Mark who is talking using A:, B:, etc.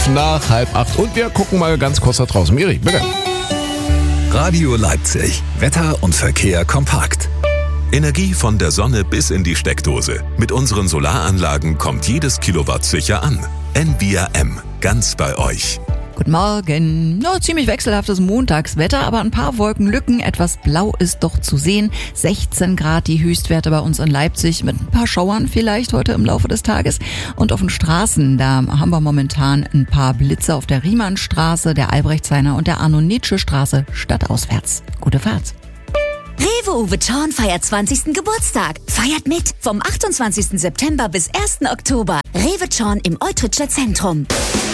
A: Nach 7:30 und wir gucken mal ganz kurz da draußen. Miri, bitte.
B: Radio Leipzig. Wetter und Verkehr kompakt. Energie von der Sonne bis in die Steckdose. Mit unseren Solaranlagen kommt jedes Kilowatt sicher an. NBRM. Ganz bei euch.
C: Guten Morgen. Ziemlich wechselhaftes Montagswetter, aber ein paar Wolkenlücken. Etwas blau ist doch zu sehen. 16 Grad die Höchstwerte bei uns in Leipzig mit ein paar Schauern vielleicht heute im Laufe des Tages. Und auf den Straßen, da haben wir momentan ein paar Blitze auf der Riemannstraße, der Albrechtshainer und der Arno-Nitsche-Straße stadtauswärts. Gute Fahrt.
D: Rewe Uwe Thorn feiert 20. Geburtstag. Feiert mit vom 28. September bis 1. Oktober. Rewe Thorn im Eutritscher Zentrum.